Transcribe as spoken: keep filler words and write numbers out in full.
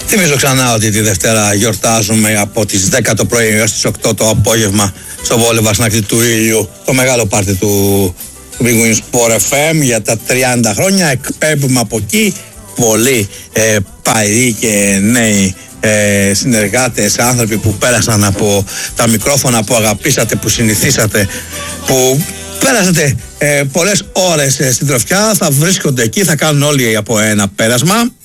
Θυμίζω ξανά ότι τη Δευτέρα γιορτάζουμε από τις δέκα το πρωί έως τις οκτώ το απόγευμα στο Βόλεβα στην ακτή του ήλιου το μεγάλο πάρτι του Big Win Sport εφ εμ για τα τριάντα χρόνια. Εκπέμπουμε από εκεί πολλοί ε, παλιοί και νέοι ε, συνεργάτες, άνθρωποι που πέρασαν από τα μικρόφωνα, που αγαπήσατε, που συνηθίσατε, που πέρασατε ε, πολλές ώρες ε, στην τροφιά. Θα βρίσκονται εκεί, θα κάνουν όλοι από ένα πέρασμα.